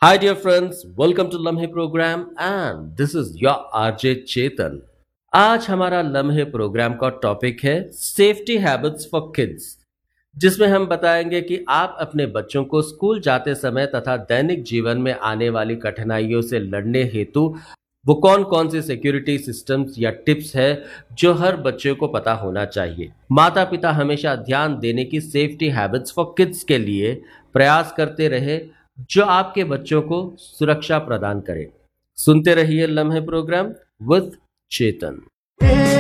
Hi, dear friends. Welcome to Lamhe program, and this is your RJ Chetan. आज हमारा लम्हे programme का topic है सेफ्टी हैबिट्स फॉर किड्स, जिसमें हम बताएंगे कि आप अपने बच्चों को स्कूल जाते समय तथा दैनिक जीवन में आने वाली कठिनाइयों से लड़ने हेतु वो कौन कौन से सिक्योरिटी सिस्टम्स या टिप्स है जो हर बच्चे को पता होना चाहिए। माता पिता हमेशा ध्यान देने की सेफ्टी हैबिट्स फॉर किड्स के लिए प्रयास करते रहे जो आपके बच्चों को सुरक्षा प्रदान करे। सुनते रहिए लम्हे प्रोग्राम विद चेतन।